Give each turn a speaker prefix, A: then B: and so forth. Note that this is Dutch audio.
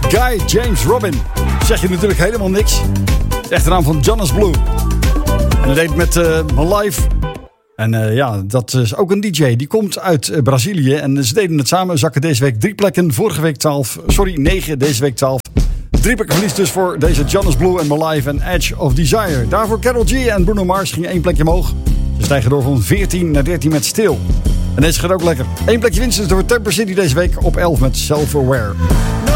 A: Guy James Robin. Zeg je natuurlijk helemaal niks. De echte naam van Jonas Blue. En hij deed met My Life. En ja, dat is ook een DJ. Die komt uit Brazilië. En ze deden het samen. Zakken deze week 3 plekken. Vorige week 9. Deze week 12. 3 plekken verlies dus voor deze Jonas Blue en My Life en Edge of Desire. Daarvoor Karol G en Bruno Mars gingen 1 plekje omhoog. Ze stijgen door van 14 naar 13 met Still. En deze gaat ook lekker. 1 plekje winst dus door Temper City deze week op 11 met Self-Aware.